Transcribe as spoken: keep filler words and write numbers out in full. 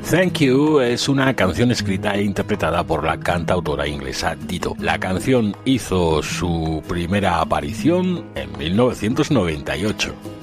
Thank You es una canción escrita e interpretada por la cantautora inglesa Dido. La canción hizo su primera aparición en mil novecientos noventa y ocho.